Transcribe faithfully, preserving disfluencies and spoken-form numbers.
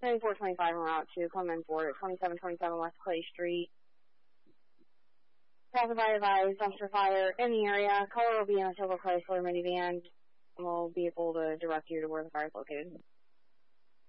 seventy-four twenty-five on Route two, come in board at twenty-seven twenty-seven West Clay Street. Passerby advised dumpster fire in the area. Color will be in a silver Chrysler minivan. We'll be able to direct you to where the fire is located.